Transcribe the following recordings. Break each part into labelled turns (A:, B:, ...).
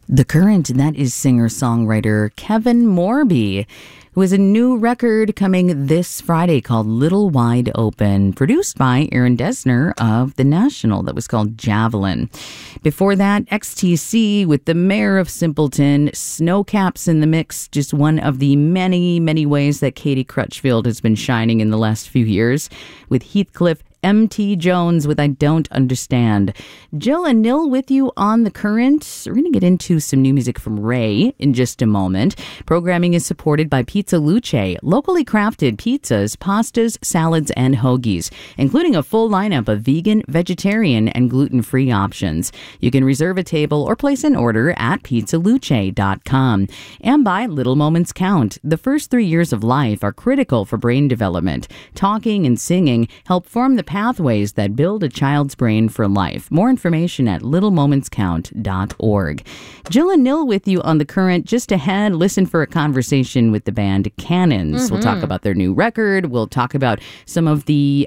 A: The Current, that is singer-songwriter Kevin Morby, who has a new record coming this Friday called Little Wide Open, produced by Aaron Dessner of The National, that was called Javelin. Before that, XTC with the Mayor of Simpleton, Snowcaps in the mix, just one of the many, many ways that Katie Crutchfield has been shining in the last few years, with Heathcliff M.T. Jones with I Don't Understand. Jill and Nil with you on The Current. We're going to get into some new music from Ray in just a moment. Programming is supported by Pizza Luce, locally crafted pizzas, pastas, salads, and hoagies, including a full lineup of vegan, vegetarian, and gluten-free options. You can reserve a table or place an order at pizzaluce.com. And by Little Moments Count. The first 3 years of life are critical for brain development. Talking and singing help form the pathways that build a child's brain for life. More information at littlemomentscount.org. Jill and Nil with you on The Current. Just ahead, listen for a conversation with the band Cannons. We'll talk about their new record. We'll talk about some of the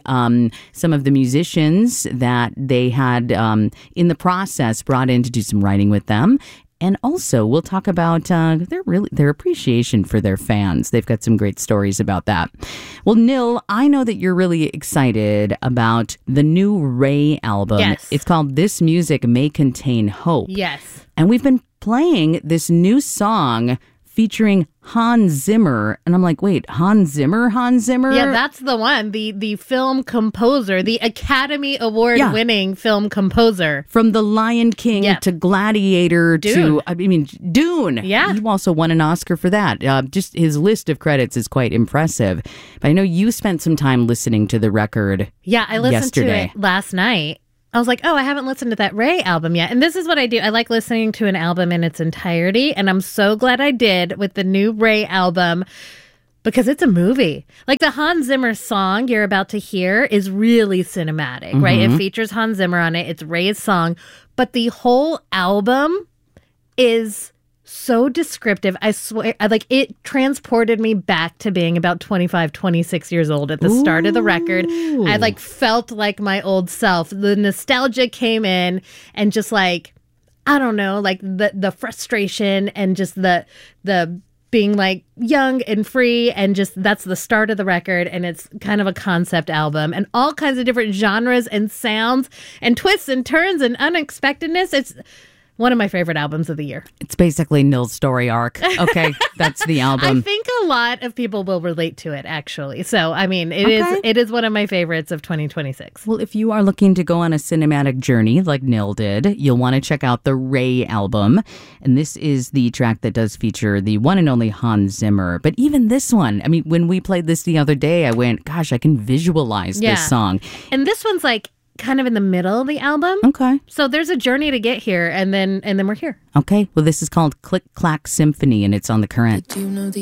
A: musicians that they had in the process brought in to do some writing with them. And also, we'll talk about their appreciation for their fans. They've got some great stories about that. Well, Nil, I know that you're really excited about the new Ray album.
B: Yes.
A: It's called This Music May Contain Hope.
B: Yes.
A: And we've been playing this new song featuring Hans Zimmer. And I'm like, wait, Hans Zimmer?
B: Yeah, that's the one. The film composer, the Academy Award-winning film composer.
A: From The Lion King to Gladiator
B: Dune.
A: Dune.
B: Yeah.
A: He also won an Oscar for that. Just his list of credits is quite impressive. But I know you spent some time listening to the record.
B: Yeah, I listened
A: yesterday.
B: to it last night. I was like, oh, I haven't listened to that Ray album yet. And this is what I do. I like listening to an album in its entirety. And I'm so glad I did with the new Ray album because it's a movie. Like the Hans Zimmer song you're about to hear is really cinematic, right? It features Hans Zimmer on it. It's Ray's song. But the whole album is so descriptive. I swear, it transported me back to being about 25, 26 years old at the start of the record. I felt like my old self. The nostalgia came in and just I don't know, the frustration and just the being young and free, and just that's the start of the record. And it's kind of a concept album and all kinds of different genres and sounds and twists and turns and unexpectedness. It's one of my favorite albums of the year.
A: It's basically Nil's story arc. Okay, that's the album.
B: I think a lot of people will relate to it, actually. So, it is one of my favorites of 2026.
A: Well, if you are looking to go on a cinematic journey like Nil did, you'll want to check out the Ray album. And this is the track that does feature the one and only Hans Zimmer. But even this one, when we played this the other day, I went, gosh, I can visualize this song.
B: And this one's kind of in the middle of the album.
A: Okay.
B: So there's a journey to get here, and then we're here.
A: Okay. Well, this is called Click Clack Symphony, and it's on The Current.
C: Did you know the